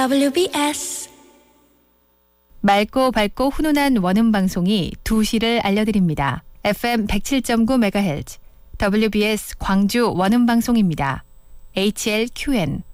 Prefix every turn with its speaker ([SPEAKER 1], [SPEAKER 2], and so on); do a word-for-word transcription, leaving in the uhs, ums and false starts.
[SPEAKER 1] 더블유비에스
[SPEAKER 2] 맑고 밝고 훈훈한 원음 방송이 두 시를 알려드립니다. 에프엠 백칠 점 구 메가헤르츠 더블유비에스 광주 원음 방송입니다. 에이치엘큐엔